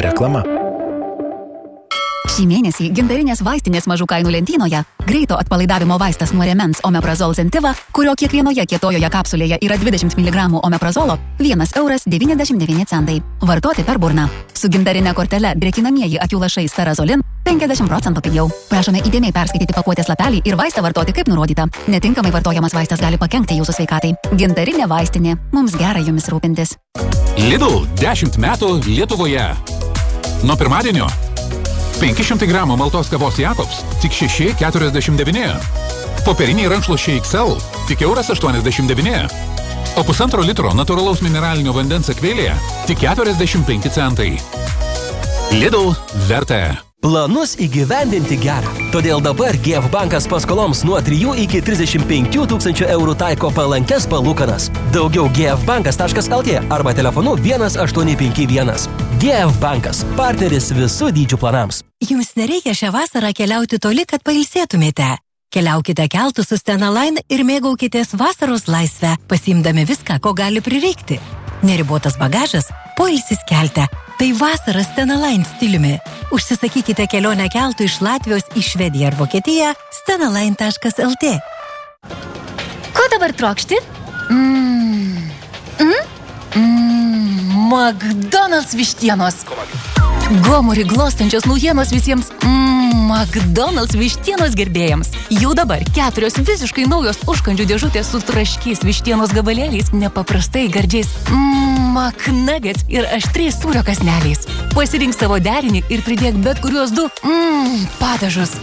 Reklama. Šį mėnesį gintarinės vaistinės mažų kainų lentynoje greito atpalaidavimo vaistas nuo rėmens Omeprazol Zentiva, kurio kiekvienoje kietojoje kapsulėje yra 20 mg omeprazolo, 1,99 €. Vartoti per burną. Su gintarinė kortele drėkinamieji akių lašai Sterazolin 50% pigiau. Prašome įdėmiai perskaityti pakuotės lapelį ir vaistą vartoti kaip nurodyta. Netinkamai vartojamas vaistas gali pakenkti jūsų sveikatai. Gintarinė vaistinė. Mums gera jumis rūpintis. Lidl 10 metų Lietuvoje. Nuo pirmadienio 500 gramų maltos kavos Jakobs tik 6,49. Popieriniai rankšluosčiai XL tik €1,89. O 1,5 litro natūralaus mineralinio vandens akvėlėje tik 45 centai. Lidl verta. Planus įgyvendinti gerą. Todėl dabar GF bankas paskoloms nuo 3 iki 35 tūkstančių eurų taiko palankes palūkanas. Daugiau gfbankas.lt arba telefonu 1851. GF bankas – partneris visų dydžių planams. Jums nereikia šią vasarą keliauti toli, kad pailsėtumėte. Keliaukite keltu su Stena Line ir mėgaukitės vasaros laisvę, pasiimdami viską, ko gali prireikti. Neribotas bagažas, poilsis kelte. Tai vasara Stena Line stiliumi. Užsisakykite kelionę keltu iš Latvijos į Švediją ar Vokietiją stenaline.lt. Ko dabar trokšti? McDonald's vištienos. Gomurį glostančios naujienos visiems McDonald's vištienos gerbėjams. Jau dabar 4 visiškai naujos užkandžių dėžutės su traškiais vištienos gabalėliais, nepaprastai gardžiais McNuggets ir aštriais sūrio kąsneliais. Pasirink savo derinį ir pridėk bet kuriuos 2 padažus.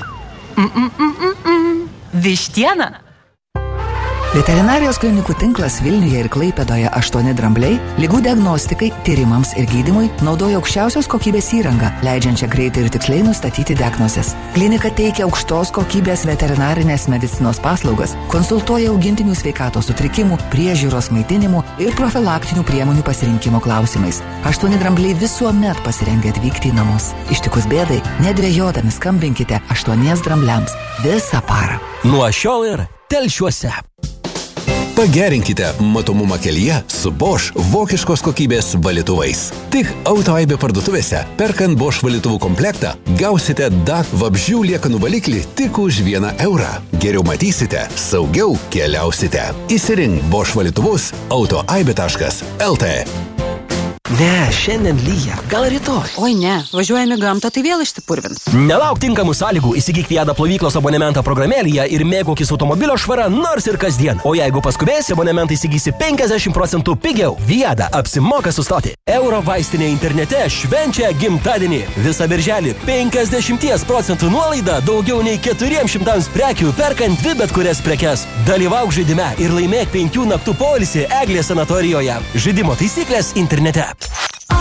Vištiena. Veterinarijos klinikų tinklas Vilniuje ir Klaipėdoje 8 drambliai ligų diagnostikai, tyrimams ir gydymui naudoja aukščiausios kokybės įrangą, leidžiančią greitai ir tiksliai nustatyti diagnozes. Klinika teikia aukštos kokybės veterinarinės medicinos paslaugas, konsultuoja augintinių sveikatos sutrikimų, priežiūros maitinimų ir profilaktinių priemonių pasirinkimo klausimais. 8 drambliai visuomet pasirengę atvykti į namus. Ištikus bėdai, nedvejodami skambinkite 8 drambliams visą parą. Nuo šiol ir telšiuose. Pagerinkite matomumą kelyje su Bosch vokiškos kokybės valytuvais. Tik AutoAibė parduotuvėse, perkant Bosch valytuvų komplektą, gausite DAC vabzdžių liekanų valiklį tik už 1 €. Geriau matysite, saugiau keliausite. Įsirink Bosch valytuvus autoaibė.lt. Ne, šiandien lyja, gal rytoj. Oi ne, važiuojame gamtą, tai vėl išsipurvins. Nelauk tinkamų sąlygų, įsigyk Viada plovyklos abonementą programėlėje ir mėgaukis automobilio švara nors ir kasdien. O jeigu paskubėsi, abonementą įsigysi 50% pigiau. Viada apsimoka sustoti. Euro vaistinė internete švenčia gimtadienį. Visą birželį 50% nuolaida daugiau nei 400 prekių perkant 2 bet kurias prekes. Dalyvauk žaidime ir laimėk 5 naktų poilsį Eglės sanatorijoje. Žaidimo taisyklės internete.